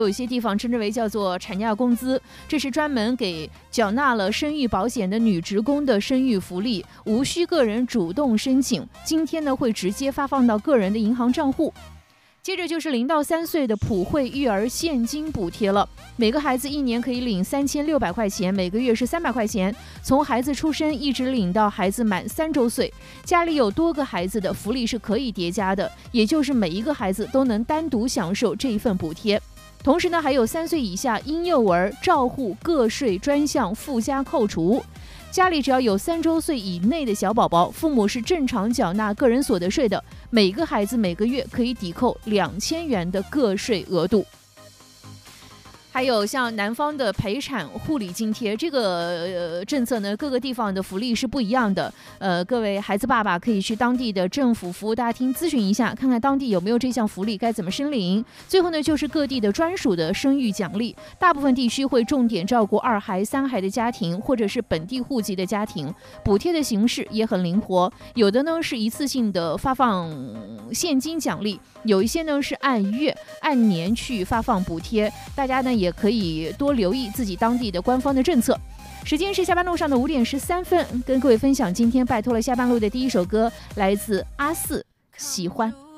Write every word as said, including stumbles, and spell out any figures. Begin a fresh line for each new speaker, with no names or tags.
有一些地方称之为叫做产假工资，这是专门给缴纳了生育保险的女职工的生育福利，无需个人主动申请，今天呢会直接发放到个人的银行账户。接着就是零到三岁的普惠育儿现金补贴了，每个孩子一年可以领三千六百块钱，每个月是三百块钱，从孩子出生一直领到孩子满三周岁。家里有多个孩子的福利是可以叠加的，也就是每一个孩子都能单独享受这一份补贴。同时呢，还有三岁以下婴幼儿照护个税专项附加扣除。家里只要有三周岁以内的小宝宝，父母是正常缴纳个人所得税的，每个孩子每个月可以抵扣两千元的个税额度。还有像南方的陪产护理津贴，这个呃政策呢，各个地方的福利是不一样的。呃，各位孩子爸爸可以去当地的政府服务大厅咨询一下，看看当地有没有这项福利，该怎么申领。最后呢，就是各地的专属的生育奖励，大部分地区会重点照顾二孩、三孩的家庭，或者是本地户籍的家庭，补贴的形式也很灵活。有的呢是一次性的发放现金奖励，有一些呢是按月、按年去发放补贴，大家呢也可以多留意自己当地的官方的政策。时间是下班路上的五点十三分，跟各位分享今天拜托了下班路的第一首歌，来自阿四，喜欢。